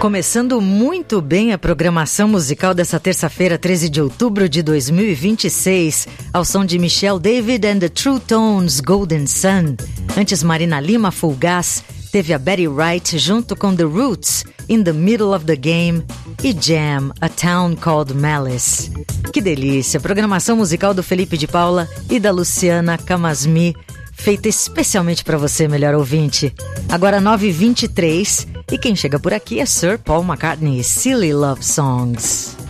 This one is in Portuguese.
Começando muito bem a programação musical dessa terça-feira, 13 de outubro de 2026, ao som de Michelle David and the True Tones, Golden Sun. Antes, Marina Lima, Full Gas, teve a Betty Wright junto com The Roots, In the Middle of the Game, e Jam, A Town Called Malice. Que delícia! Programação musical do Felipe de Paula e da Luciana Camasmi, feita especialmente para você, melhor ouvinte. Agora 9h23, e quem chega por aqui é Sir Paul McCartney, Silly Love Songs.